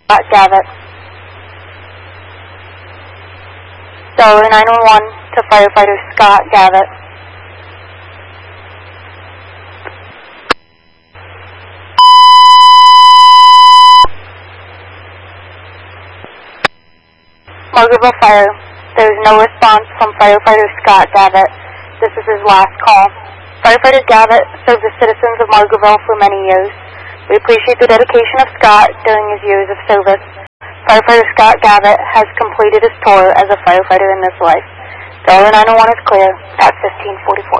Scott Gavitt. Dollar 911 to firefighter Scott Gavitt. Margaretville Fire. There is no response from firefighter Scott Gavitt. This is his last call. Firefighter Gavitt served the citizens of Margaretville for many years. We appreciate the dedication of Scott during his years of service. Firefighter Scott Gavitt has completed his tour as a firefighter in this life. Dollar 901 is clear at 1544.